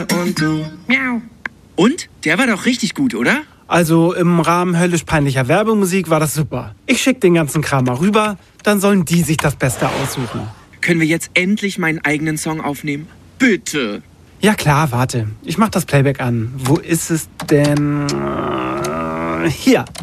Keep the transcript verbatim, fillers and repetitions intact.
Und du. Miau. Und? Der war doch richtig gut, oder? Also im Rahmen höllisch peinlicher Werbemusik war das super. Ich schick den ganzen Kram mal rüber, dann sollen die sich das Beste aussuchen. Können wir jetzt endlich meinen eigenen Song aufnehmen? Bitte. Ja klar, warte. Ich mach das Playback an. Wo ist es denn? Äh, Hier.